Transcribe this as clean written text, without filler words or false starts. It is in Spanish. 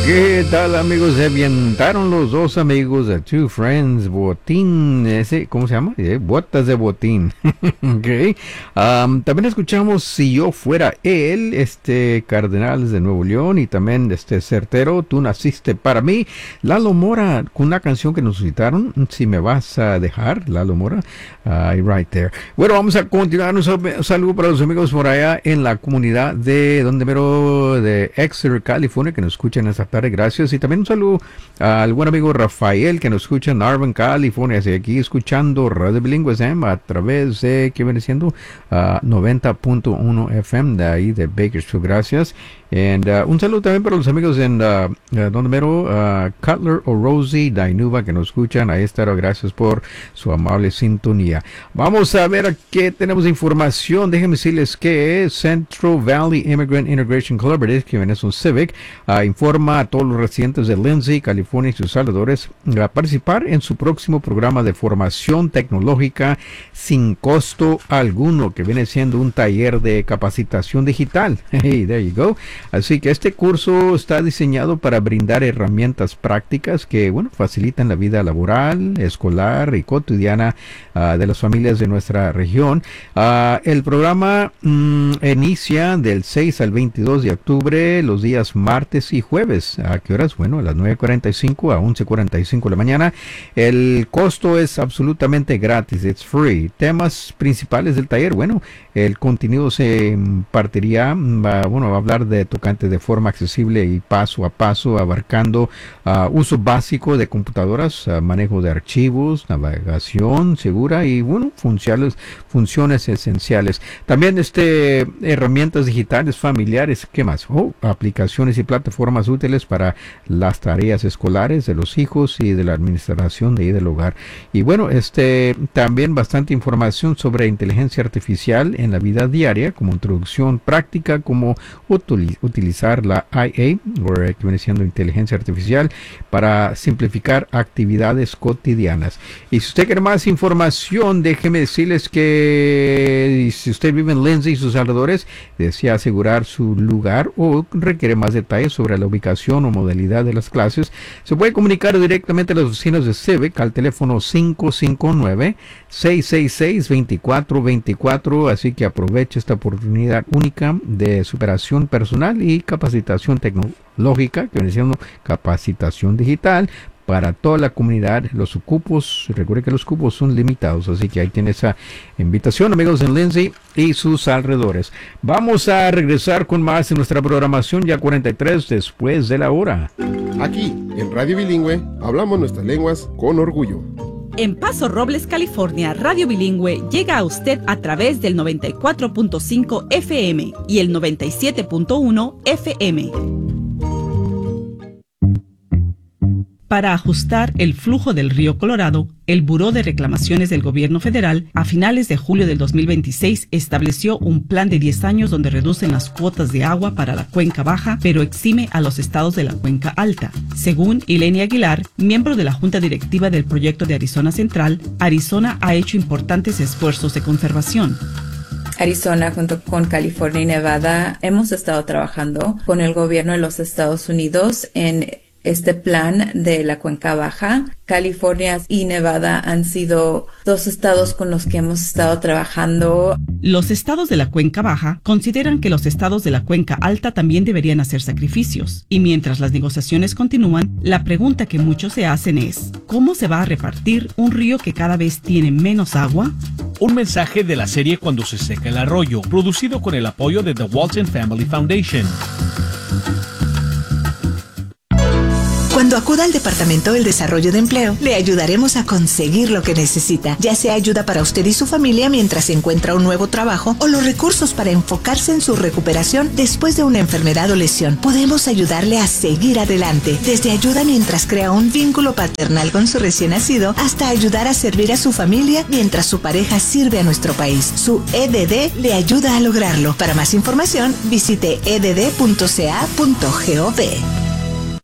¿Qué tal, amigos? Se avientaron los dos amigos de Two Friends, botín, ¿cómo se llama? Botas de botín. Okay. También escuchamos Si Yo Fuera Él, Cardenales de Nuevo León, y también Certero, Tú Naciste Para Mí. Lalo Mora, con una canción que nos citaron, Si Me Vas a Dejar, Lalo Mora, right there. Bueno, vamos a continuar. Un saludo para los amigos por allá en la comunidad de Exeter, California, que nos escuchan esta tarde. Gracias. Y también un saludo al buen amigo Rafael, que nos escucha en Arvin, California. Así aquí escuchando Radio Bilingüe FM a través de, ¿qué viene siendo? 90.1 FM de ahí de Bakersfield. Gracias. Un saludo también para los amigos en Cutler o Rosie, Dainuba, que nos escuchan. Ahí está. Gracias por su amable sintonía. Vamos a ver a qué tenemos de información. Déjenme decirles que Central Valley Immigrant Integration Collaborative, que es un civic, informa a todos los residentes de Lindsay, California y sus alrededores a participar en su próximo programa de formación tecnológica sin costo alguno, que viene siendo un taller de capacitación digital. Hey, there you go. Así que este curso está diseñado para brindar herramientas prácticas que, facilitan la vida laboral, escolar y cotidiana de las familias de nuestra región. El programa inicia del 6 al 22 de octubre, los días martes y jueves. ¿A qué horas? Bueno, a las 9:45 a 11:45 de la mañana. El costo es absolutamente gratis, it's free. Temas principales del taller, el contenido se impartiría, va a hablar de tocante de forma accesible y paso a paso, abarcando uso básico de computadoras, manejo de archivos, navegación segura y funciones esenciales. También herramientas digitales familiares, ¿qué más? Aplicaciones y plataformas útiles para las tareas escolares de los hijos y de la administración de ahí del hogar. Y también bastante información sobre inteligencia artificial en la vida diaria, como introducción práctica, como utilizar la IA, que viene siendo inteligencia artificial, para simplificar actividades cotidianas. Y si usted quiere más información, déjeme decirles que si usted vive en Lindsay y sus alrededores, desea asegurar su lugar o requiere más detalles sobre la ubicación o modalidad de las clases, se puede comunicar directamente a las oficinas de Civic al teléfono 559-666-2424. Así que aproveche esta oportunidad única de superación personal y capacitación tecnológica, que viene siendo capacitación digital para toda la comunidad. Los cupos, recuerde que los cupos son limitados, así que ahí tiene esa invitación, amigos en Lindsay y sus alrededores. Vamos a regresar con más en nuestra programación, ya 43 después de la hora. Aquí, en Radio Bilingüe, hablamos nuestras lenguas con orgullo. En Paso Robles, California, Radio Bilingüe llega a usted a través del 94.5 FM y el 97.1 FM. Para ajustar el flujo del río Colorado, el Buró de Reclamaciones del Gobierno Federal, a finales de julio del 2026, estableció un plan de 10 años donde reducen las cuotas de agua para la Cuenca Baja, pero exime a los estados de la Cuenca Alta. Según Ilenia Aguilar, miembro de la Junta Directiva del proyecto de Arizona Central, Arizona ha hecho importantes esfuerzos de conservación. Arizona, junto con California y Nevada, hemos estado trabajando con el gobierno de los Estados Unidos en este plan de la Cuenca Baja. California y Nevada han sido dos estados con los que hemos estado trabajando. Los estados de la Cuenca Baja consideran que los estados de la Cuenca Alta también deberían hacer sacrificios. Y mientras las negociaciones continúan, la pregunta que muchos se hacen es, ¿cómo se va a repartir un río que cada vez tiene menos agua? Un mensaje de la serie Cuando se seca el arroyo, producido con el apoyo de The Walton Family Foundation. Cuando acuda al Departamento del Desarrollo de Empleo, le ayudaremos a conseguir lo que necesita, ya sea ayuda para usted y su familia mientras encuentra un nuevo trabajo o los recursos para enfocarse en su recuperación después de una enfermedad o lesión. Podemos ayudarle a seguir adelante, desde ayuda mientras crea un vínculo paternal con su recién nacido hasta ayudar a servir a su familia mientras su pareja sirve a nuestro país. Su EDD le ayuda a lograrlo. Para más información, visite edd.ca.gov.